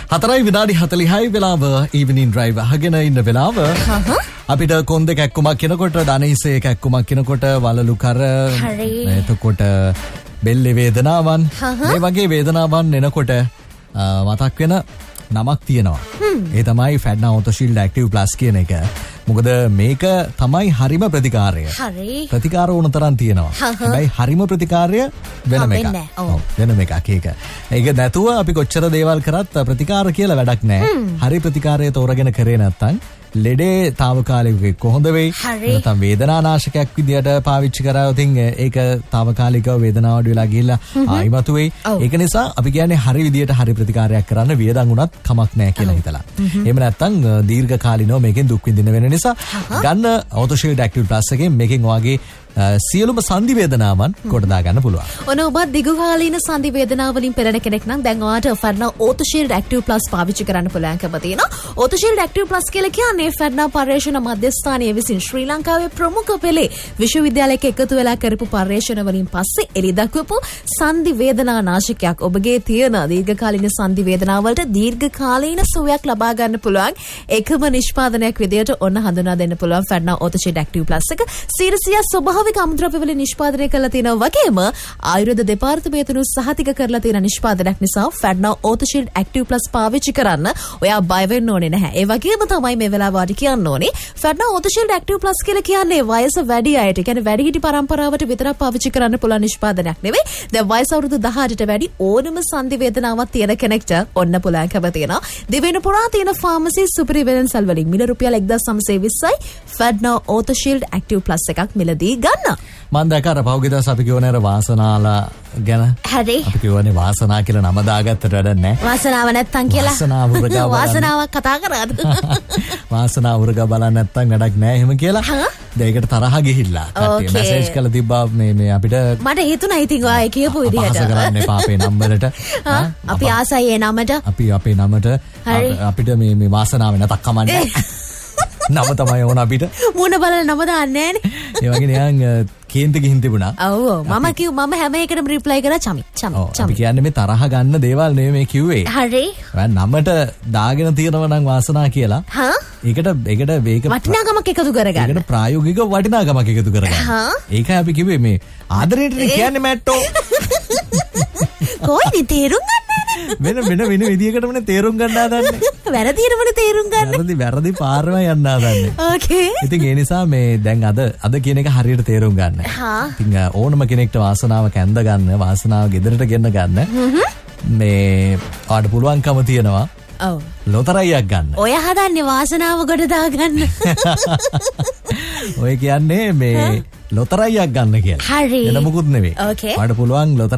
4 විනාඩි 40යි වෙලාව evening drive අහගෙන ඉන්න වෙලාව. අපිට කොන්ද කැක්කුමක් කෙනකොට ධනහිසේ කැක්කුමක් කෙනකොට වලලු කර එතකොට බෙල්ලේ වේදනාවන් මේ වගේ වේදනාවන් එනකොට මතක් වෙන නමක් තියෙනවා. ඒ තමයි ෆැඩ්නා ඕතෝෂීල්ඩ් ඇක්ටිව් ප්ලස් කියන එක. මොකද මේක තමයි හරිම ප්‍රතිකාරය. ප්‍රතිකාර ඕන තරම් තියෙනවා. හැබැයි හරිම ප්‍රතිකාරය වෙනම එකක්. ඔව් වෙනම එකක් ඒක. ඒක නැතුව අපි කොච්චර දේවල් කරත් ප්‍රතිකාර කියලා වැඩක් නැහැ. හරි ප්‍රතිකාරය තෝරගෙන කරේ නැත්නම් ලෙඩේ తాවකාලිකව කොහොඳ වෙයි? නැත්නම් වේදනානාශකයක් විදියට පාවිච්චි කරාවොත් ඒක తాවකාලිකව වේදනාව අඩු වෙලා ගිහිල්ලා ආයිමතු වෙයි. ඒක නිසා අපි කියන්නේ හරි විදියට හරි ප්‍රතිකාරයක් කරන්න වියදම් උනත් කමක් නැහැ කියලා හිතලා. එහෙම නැත්නම් දීර්ඝකාලීනව මේකෙන් දුක් විඳින්න වෙන නිසා ගන්න ඕතෝෂීල්ඩ් ඇක්ටිව් ප්ලස් එකෙන් මේකෙන් ඔයගේ සියලුම සංදි වේදනාවන් කොට දා ගන්න පුළුවන්. ඔන්න ඔබ දිගුකාලීන සංදි වේදනාව වලින් පෙළෙන කෙනෙක් නම් දැන් ඔයාට ෆැඩ්නා ඕතෝෂීල්ඩ් ඇක්ටිව් ප්ලස් පාවිච්චි කරන්න පුළුවන්කම තියෙනවා. ඕතෝෂීල්ඩ් ඇක්ටිව් ප්ලස් කියලා කියන්නේ ෆැඩ්නා පර්යේෂණ මධ්‍යස්ථානයේ විසින් ශ්‍රී ලංකාවේ ප්‍රමුඛ පෙළේ විශ්වවිද්‍යාලයක එකතු වෙලා කරපු පර්යේෂණ වලින් පස්සේ එළි දක්වපු සංදි වේදනා නාශකයක්. ඔබගේ තියෙන දීර්ඝකාලීන සංදි වේදනාව වලට දීර්ඝකාලීන සුවයක් ලබා ගන්න පුළුවන් එකම නිෂ්පාදනයක් විදියට ඔන්න හඳුනා දෙන්න පුළුවන් ෆැඩ්නා ඕතෝෂීල්ඩ් ඇක්ටිව් ප්ලස් එක. සිරසියා ස්වභාවික අමුද්‍රව්‍ය වලින් නිෂ්පාදනය කරලා තියෙනවා වගේම ආයුර්වේද දෙපාර්තමේන්තුව සහතික කරලා තියෙන නිෂ්පාදනයක් නිසා ෆැඩ්නා ඕතෝෂීල්ඩ් ඇක්ටිව් ප්ලස් පාවිච්චි කරන්න ඔයා බය වෙන්න ඕනේ නැහැ. ඒ වගේම තමයි මේ වෙලාවට කියන්න ඕනේ ෆැඩ්නා ඕතෝෂීල්ඩ් ඇක්ටිව් ප්ලස් කියලා කියන්නේ වයස වැඩි අයට, කියන්නේ වැඩිහිටි පරම්පරාවට විතරක් පාවිච්චි කරන්න පුළුවන් නිෂ්පාදනයක් නෙවෙයි. දැන් වයස අවුරුදු 18ට වැඩි ඕනම සංදි වේදනාවක් තියෙන කෙනෙක්ට ඔන්න පුළුවන්කම තියෙනවා. දිවෙන පුරා තියෙන ෆාමසි සුපිරි වෙළඳසල් වලින් මිල රුපියල් 1920යි ෆැඩ්නා ඕතෝෂීල්ඩ් ඇක්ටිව් ප්ලස් එකක් මිලදී ගන්න. මම දැක්ක අර පහුගිය දවස් අපි කියවනේ අර වාසනාලා ගැන. හරි. අපි කියවනේ වාසනා කියලා නම දාගත්තට වැඩක් නැහැ. වාසනාව නැත්තම් කියලා. වාසනාව උරගා බලන්න. වාසනාවක් කතා කරාද? වාසනාව උරගා බලන්න නැත්තම් වැඩක් නැහැ එහෙම කියලා. දෙයකට තරහ ගිහිල්ලා. කට්ටිය මැසේජ් කරලා තිබ්බා මේ අපිට. මට හිතුණා ඉතින් ඔය කියපු විදිහට. අපහාස කරන්න එපා අපේ නම්බරට. අපි ආසයි ඒ නමට. අපි අපේ නමට අපිට මේ වාසනාව නැතක් කමන්නේ. නම තමයි ඕන අපිට. මුණ බලලා නම දාන්නේ නැහනේ. ඒ වගේ නිකන් කේන්ති ගිහින් තිබුණා. ඔව් මම හැම එකටම රිප්ලයි කරා චමි. අපි කියන්නේ මේ තරහ ගන්න දේවල් නෙවෙයි මේ කිව්වේ. හරි. නමට දාගෙන තියෙනවා නම් වාසනා කියලා. ඒකට මේක වටිනාකමක් එකතු කරගන්න. ඒකට ප්‍රායෝගික වටිනාකමක් එකතු කරගන්න. ඒකයි අපි කිව්වේ මේ ආදරේට කියන්නේ මැට්ටෝ. කොයිද තේරුම් ගන්න? වෙන විදියකටමනේ තේරුම් ගන්න හදන්නේ. වැරදියටමනේ තේරුම් ගන්න. වැරදි පාරම යන්න හදන්නේ. ඕකේ. ඉතින් ඒ නිසා මේ දැන් අද කියන එක හරියට තේරුම් ගන්න. ඉතින් ඕනම කෙනෙක්ට වාසනාව කැඳ ගන්න, වාසනාව ගෙදරට ගෙන්න ගන්න. මේ ඔයාලට පුළුවන්කම තියෙනවා. ඔව්. ලොතරැයියක් ගන්න. ඔය හදන්නේ වාසනාව ගොඩ දාගන්න. ඔය කියන්නේ මේ ලොතරැයියක් ගන්න කියලා. හරි. වෙන මොකුත් නෙවෙයි. ඕකේ. ඔයාලට පුළුවන්